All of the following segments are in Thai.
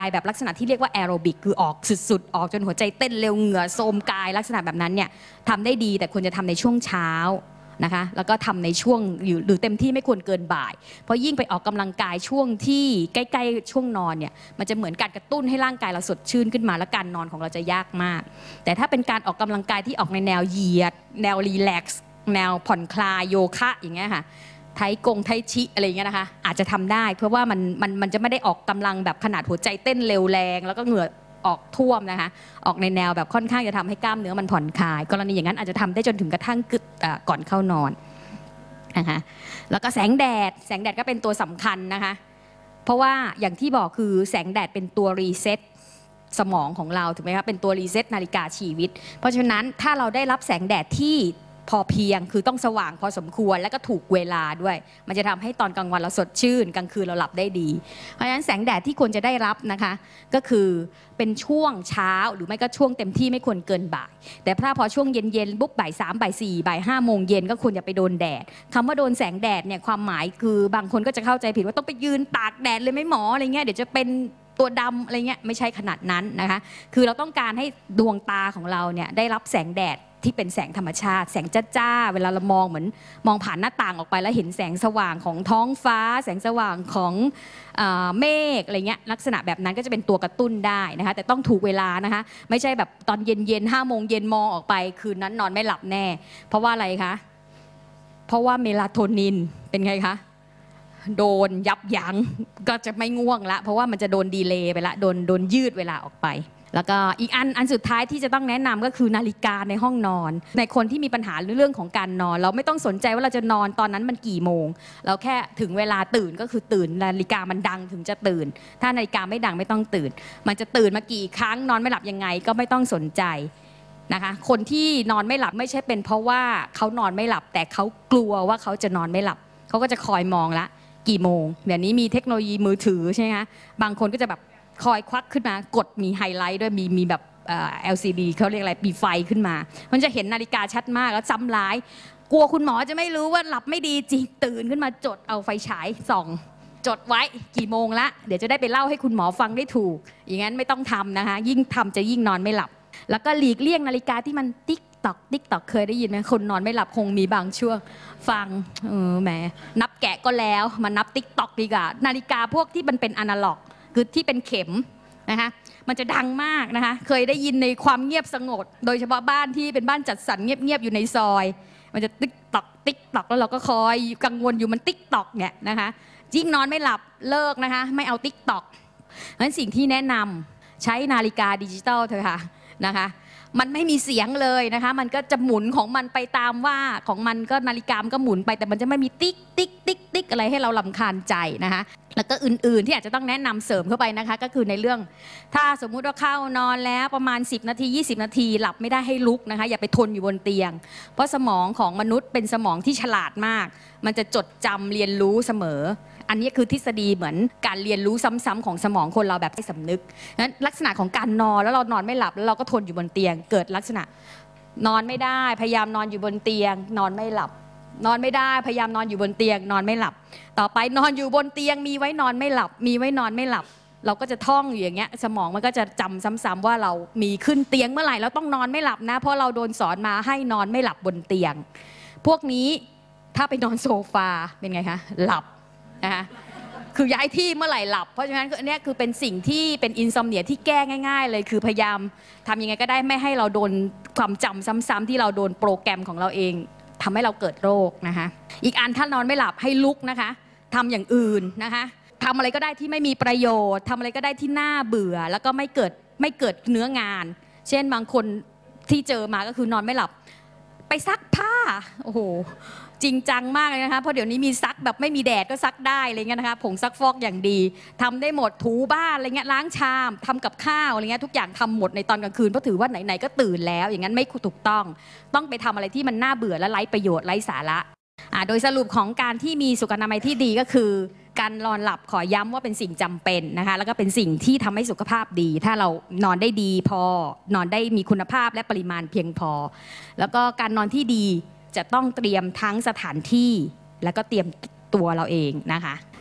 แบบลักษณะที่เรียกว่าแอโรบิกคือออกสุดๆออกจนหัวใจเต้นเร็วเหงื่อโทรมกายลักษณะแบบนั้นเนี่ยทำได้ดีแต่ควรจะทำในช่วงเช้านะคะแล้วก็ทำในช่วงหรือเต็มที่ไม่ควรเกินบ่ายเพราะยิ่งไปออกกำลังกายช่วงที่ใกล้ๆช่วงนอนเนี่ยมันจะเหมือนการกระตุ้นให้ร่างกายเราสดชื่นขึ้นมาและการนอนของเราจะยากมากแต่ถ้าเป็นการออกกำลังกายที่ออกในแนวเหยียดแนวรีแลกซ์แนวผ่อนคลายโยคะอย่างเงี้ยค่ะไทชิอะไรเงี้ยนะคะอาจจะทำได้เพราะว่ามันจะไม่ได้ออกกำลังแบบขนาดหัวใจเต้นเร็วแรงแล้วก็เหงื่อออกท่วมนะคะออกในแนวแบบค่อนข้างจะทำให้กล้ามเนื้อมันผ่อนคลายกรณีอย่างนั้นอาจจะทำได้จนถึงกระทั่งก่อนเข้านอนนะคะแล้วก็แสงแดดก็เป็นตัวสำคัญนะคะเพราะว่าอย่างที่บอกคือแสงแดดเป็นตัวรีเซ็ตสมองของเราถูกไหมคะเป็นตัวรีเซ็ตนาฬิกาชีวิตเพราะฉะนั้นถ้าเราได้รับแสงแดดที่พอเพียงคือต้องสว่างพอสมควรและก็ถูกเวลาด้วยมันจะทำให้ตอนกลางวันเราสดชื่นกลางคืนเราหลับได้ดีเพราะฉะนั้นแสงแดดที่ควรจะได้รับนะคะก็คือเป็นช่วงเช้าหรือไม่ก็ช่วงเต็มที่ไม่ควรเกินบ่ายแต่ถ้าพอช่วงเย็นปุ๊บบ่าย3บ่าย4บ่าย5โมงเย็นก็ควรจะไปโดนแดดคำว่าโดนแสงแดดเนี่ยความหมายคือบางคนก็จะเข้าใจผิดว่าต้องไปยืนตากแดดเลยไหมหมออะไรเงี้ยเดี๋ยวจะเป็นตัวดำอะไรเงี้ยไม่ใช่ขนาดนั้นนะคะคือเราต้องการให้ดวงตาของเราเนี่ยได้รับแสงแดดที่เป็นแสงธรรมชาติแสงจ้าๆเวลาเรามองเหมือนมองผ่านหน้าต่างออกไปแล้วเห็นแสงสว่างของท้องฟ้าแสงสว่างของเมฆอะไรเงี้ยลักษณะแบบนั้นก็จะเป็นตัวกระตุ้นได้นะคะแต่ต้องถูกเวลานะคะไม่ใช่แบบตอนเย็น5 โมงเย็นมองออกไปคืนนั้นนอนไม่หลับแน่เพราะว่าอะไรคะเพราะว่าเมลาโทนินเป็นไงคะโดนยับยั้งก็จะไม่ง่วงละเพราะว่ามันจะโดนดีเลย์ไปละโดนยืดเวลาออกไปแล้วก็อีกอันสุดท้ายที่จะต้องแนะนำก็คือนาฬิกาในห้องนอนในคนที่มีปัญหาเรื่องของการนอนเราไม่ต้องสนใจว่าเราจะนอนตอนนั้นมันกี่โมงเราแค่ถึงเวลาตื่นก็คือตื่นนาฬิกามันดังถึงจะตื่นถ้านาฬิกาไม่ดังไม่ต้องตื่นมันจะตื่นมากี่ครั้งนอนไม่หลับยังไงก็ไม่ต้องสนใจนะคะคนที่นอนไม่หลับไม่ใช่เป็นเพราะว่าเขานอนไม่หลับแต่เขากลัวว่าเขาจะนอนไม่หลับเขาก็จะคอยมองละกี่โมงเดี๋ยวนี้มีเทคโนโลยีมือถือใช่ไหมคะบางคนก็จะแบบคอยควักขึ้นมากดมีไฮไลท์ด้วยมีแบบLCD เขาเรียกอะไรมีไฟขึ้นมามันจะเห็นนาฬิกาชัดมากแล้วซ้ำร้ายกลัวคุณหมอจะไม่รู้ว่าหลับไม่ดีจริงตื่นขึ้นมาจดเอาไฟฉายส่องจดไว้กี่โมงละเดี๋ยวจะได้ไปเล่าให้คุณหมอฟังได้ถูกอย่างนั้นไม่ต้องทำนะคะยิ่งทำจะยิ่งนอนไม่หลับแล้วก็หลีกเลี่ยงนาฬิกาที่มันติ๊กตอกเคยได้ยินไหมคนนอนไม่หลับคงมีบางช่วงฟังแหมนับแกะก็แล้วมานับติ๊กตอกดีกว่านาฬิกาพวกที่มันเป็นอนาล็อกคือที่เป็นเข็มนะคะมันจะดังมากนะคะเคยได้ยินในความเงียบสงบโดยเฉพาะบ้านที่เป็นบ้านจัดสรรเงียบๆอยู่ในซอยมันจะติ๊กตอกแล้วเราก็คอยกังวลอยู่มันติ๊กตอกเนี่ยนะคะยิ่งนอนไม่หลับเลิกนะคะไม่เอาติ๊กตอกงั้นสิ่งที่แนะนำใช้นาฬิกาดิจิตอลเถอะค่ะนะคะมันไม่มีเสียงเลยนะคะมันก็จะหมุนของมันไปตามว่าของมันก็นาฬิกามันก็หมุนไปแต่มันจะไม่มีติ๊กอะไรให้เรารำคาญใจนะคะแล้วก็อื่นๆที่อาจจะต้องแนะนำเสริมเข้าไปนะคะก็คือในเรื่องถ้าสมมุติว่าเข้านอนแล้วประมาณ10 นาที20 นาทีหลับไม่ได้ให้ลุกนะคะอย่าไปทนอยู่บนเตียงเพราะสมองของมนุษย์เป็นสมองที่ฉลาดมากมันจะจดจำเรียนรู้เสมออันนี้คือทฤษฎีเหมือนการเรียนรู้ซ้ำๆของสมองคนเราแบบไม่สำนึกนั้นลักษณะของการนอนแล้วเรานอนไม่หลับแล้วเราก็ทนอยู่บนเตียงเกิดลักษณะนอนไม่ได้พยายามนอนอยู่บนเตียงนอนไม่หลับนอนไม่ได้พยายามนอนอยู่บนเตียงนอนไม่หลับต่อไปนอนอยู่บนเตียงมีไว้นอนไม่หลับมีไว้นอนไม่หลับเราก็จะท่องอยู่อย่างเงี้ยสมองมันก็จะจำซ้ำๆว่าเรามีขึ้นเตียงเมื่อไหร่เราต้องนอนไม่หลับนะเพราะเราโดนสอนมาให้นอนไม่หลับบนเตียงพวกนี้ถ้าไปนอนโซฟาเป็นไงคะหลับนะคะคือย้ายที่เมื่อไหร่หลับเพราะฉะนั้นอันนี้คือเป็นสิ่งที่เป็นอินซอมเนียที่แก้ง่ายๆเลยคือพยายามทำยังไงก็ได้ไม่ให้เราโดนความจำซ้ำๆที่เราโดนโปรแกรมของเราเองทำให้เราเกิดโรคนะคะอีกอันถ้านอนไม่หลับให้ลุกนะคะทำอย่างอื่นนะคะทำอะไรก็ได้ที่ไม่มีประโยชน์ทำอะไรก็ได้ที่น่าเบื่อแล้วก็ไม่เกิดเนื้องานเช่นบางคนที่เจอมาก็คือนอนไม่หลับไปซักผ้าโอ้โหจริงจังมากเลยนะคะเพราะเดี๋ยวนี้มีซักแบบไม่มีแดดก็ซักได้อะไรเงี้ยนะคะผงซักฟอกอย่างดีทำได้หมดถูบ้านอะไรเงี้ยล้างชามทำกับข้าวอะไรเงี้ยทุกอย่างทำหมดในตอนกลางคืนเพราะถือว่าไหนๆก็ตื่นแล้วอย่างนั้นไม่ถูกต้องไปทำอะไรที่มันน่าเบื่อและไร้ประโยชน์ไร้สาระโดยสรุปของการที่มีสุขอนามัยที่ดีก็คือการนอนหลับขอย้ำว่าเป็นสิ่งจำเป็นนะคะแล้วก็เป็นสิ่งที่ทำให้สุขภาพดีถ้าเรานอนได้ดีพอนอนได้มีคุณภาพและปริมาณเพียงพอแล้วก็การนอนที่ดีจะต้องเตรียมทั้งสถานที่แล้วก็เตรียมตัวเราเองนะคะ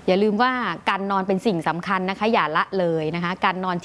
อย่าลืมว่าการนอนเป็นสิ่งสำคัญนะคะอย่าละเลยนะคะการนอน